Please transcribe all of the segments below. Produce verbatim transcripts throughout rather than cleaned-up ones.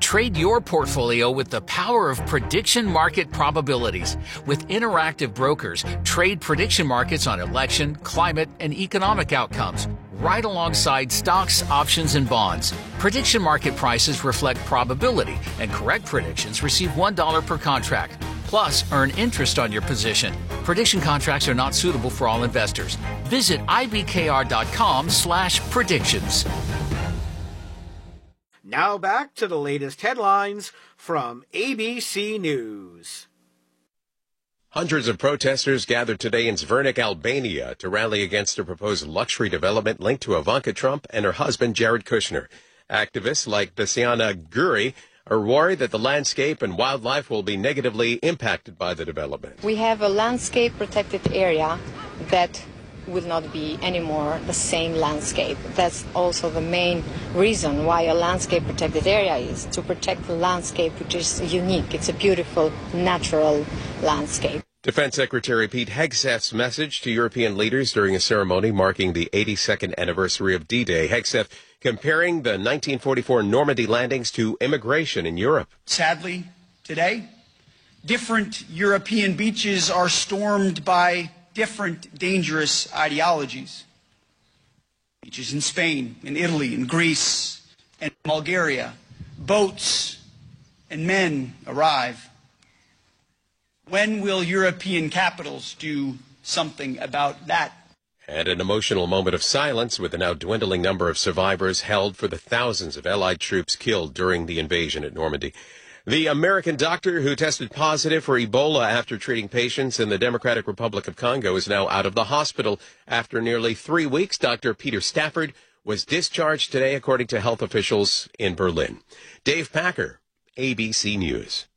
Trade your portfolio with the power of prediction market probabilities. With interactive brokers, trade prediction markets on election, climate, and economic outcomes, right alongside stocks, options, and bonds. Prediction market prices reflect probability, and correct predictions receive one dollar per contract. Plus, earn interest on your position. Prediction contracts are not suitable for all investors. Visit ibkr.com slash predictions. Now back to the latest headlines from A B C News. Hundreds of protesters gathered today in Zvernik, Albania, to rally against a proposed luxury development linked to Ivanka Trump and her husband, Jared Kushner. Activists like Daciana Guri are worried that the landscape and wildlife will be negatively impacted by the development. We have a landscape protected area that will not be anymore the same landscape. That's also the main reason why a landscape protected area is to protect the landscape, which is unique. It's a beautiful, natural landscape. Defense Secretary Pete Hegseth's message to European leaders during a ceremony marking the eighty-second anniversary of D-Day. Hegseth comparing the nineteen forty-four Normandy landings to immigration in Europe. Sadly, today, different European beaches are stormed by different dangerous ideologies. Beaches in Spain, in Italy, in Greece, and Bulgaria. Boats and men arrive. When will European capitals do something about that? And an emotional moment of silence with the now dwindling number of survivors held for the thousands of Allied troops killed during the invasion at Normandy. The American doctor who tested positive for Ebola after treating patients in the Democratic Republic of Congo is now out of the hospital. After nearly three weeks, Doctor Peter Stafford was discharged today, according to health officials in Berlin. Dave Packer, A B C News.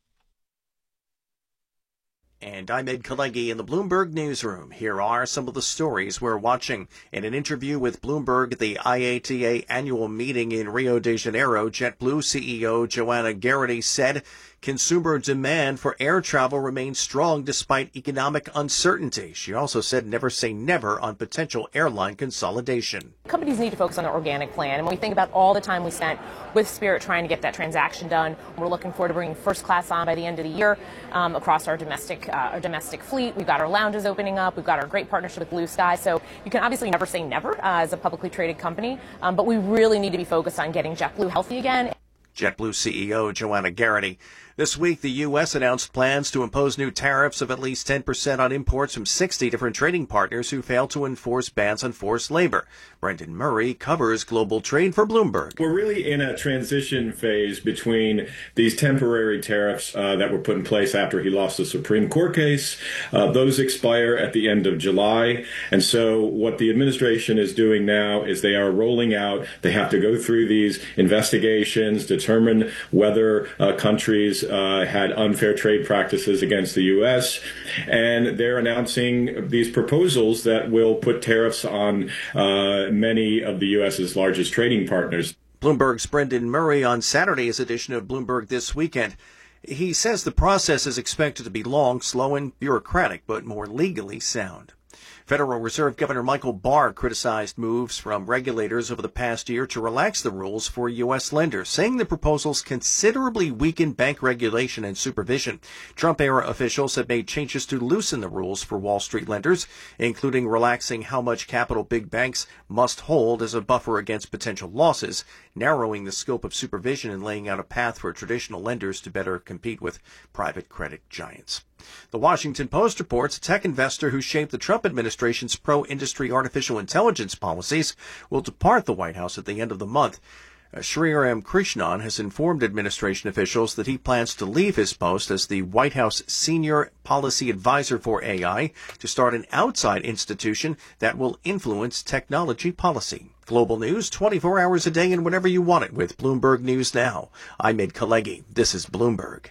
And I'm Ed Kalegi in the Bloomberg Newsroom. Here are some of the stories we're watching. In an interview with Bloomberg at the I A T A annual meeting in Rio de Janeiro, JetBlue C E O Joanna Geraghty said consumer demand for air travel remains strong despite economic uncertainty. She also said never say never on potential airline consolidation. Companies need to focus on their organic plan. And when we think about all the time we spent with Spirit trying to get that transaction done, we're looking forward to bringing first class on by the end of the year um, across our domestic uh, our domestic fleet. We've got our lounges opening up. We've got our great partnership with Blue Sky. So you can obviously never say never uh, as a publicly traded company, um, but we really need to be focused on getting JetBlue healthy again. JetBlue C E O Joanna Geraghty. This week, the U S announced plans to impose new tariffs of at least ten percent on imports from sixty different trading partners who fail to enforce bans on forced labor. Brendan Murray covers global trade for Bloomberg. We're really in a transition phase between these temporary tariffs uh, that were put in place after he lost the Supreme Court case. Uh, those expire at the end of July. And so what the administration is doing now is they are rolling out, they have to go through these investigations, determine whether uh, countries Uh, had unfair trade practices against the U S, and they're announcing these proposals that will put tariffs on uh, many of the U S's largest trading partners. Bloomberg's Brendan Murray on Saturday's edition of Bloomberg This Weekend. He says the process is expected to be long, slow, and bureaucratic, but more legally sound. Federal Reserve Governor Michael Barr criticized moves from regulators over the past year to relax the rules for U S lenders, saying the proposals considerably weaken bank regulation and supervision. Trump-era officials have made changes to loosen the rules for Wall Street lenders, including relaxing how much capital big banks must hold as a buffer against potential losses, narrowing the scope of supervision and laying out a path for traditional lenders to better compete with private credit giants. The Washington Post reports a tech investor who shaped the Trump administration's pro-industry artificial intelligence policies will depart the White House at the end of the month. Uh, Sriram Krishnan has informed administration officials that he plans to leave his post as the White House Senior Policy Advisor for A I to start an outside institution that will influence technology policy. Global news twenty-four hours a day and whenever you want it with Bloomberg News Now. I'm Ed Kalegi. This is Bloomberg.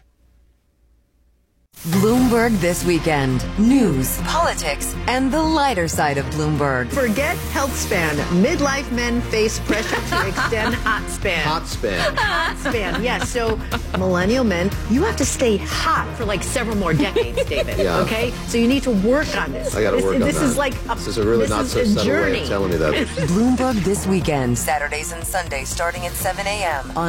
Bloomberg This Weekend. News, politics, and the lighter side of Bloomberg. Forget health span. Midlife men face pressure to extend hot span. Hot span. Hot span, yes. So millennial men, you have to stay hot for like several more decades, David. Yeah. Okay? So you need to work on this. I got to work on this that. This is like a, this is a really this not is so a subtle journey. way of telling me that. Bloomberg This Weekend. Saturdays and Sundays starting at seven a.m. on